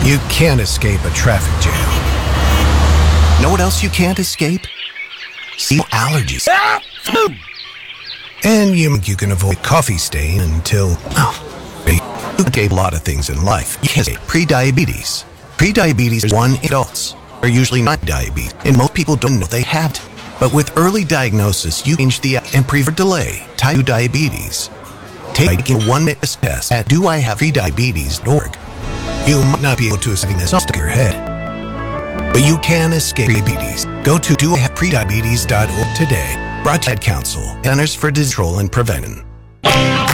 You can't escape a traffic jam. Know what else you can't escape? Allergies. And you can avoid coffee stain until, you escape a lot of things in life. You can't escape pre-diabetes. Pre-diabetes is one in adults. Are usually not diabetes, and most people don't know they have it. But with early diagnosis, you change the and prevent delay type 2 diabetes. Take a 1-minute test at doihaveprediabetes.org. You might not be able to escape this off your head, but you can escape diabetes. Go to doihaveprediabetes.org today. Brought to you by Ad Council, Centers for Disease Control and Prevention.